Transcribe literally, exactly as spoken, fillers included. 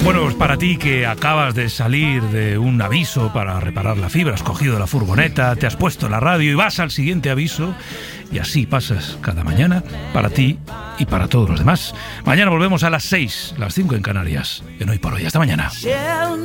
Bueno, pues para ti que acabas de salir de un aviso para reparar la fibra, has cogido la furgoneta, te has puesto la radio y vas al siguiente aviso, y así pasas cada mañana para ti y para todos los demás. Mañana volvemos a las seis, las cinco en Canarias. En Hoy por Hoy. Hasta mañana.